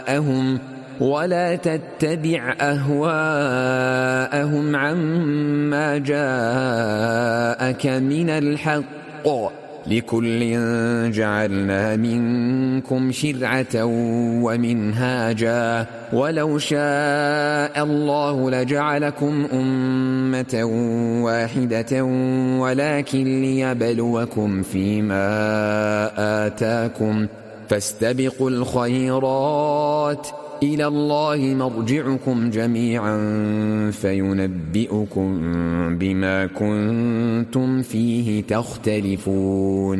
ولا تتبع أهواءهم عما جاءك من الحق، لكل جعلنا منكم شرعة ومنهاجا، ولو شاء الله لجعلكم أمة واحدة ولكن ليبلوكم فيما آتاكم، فاستبقوا الخيرات، إلى الله مرجعكم جميعا فينبئكم بما كنتم فيه تختلفون.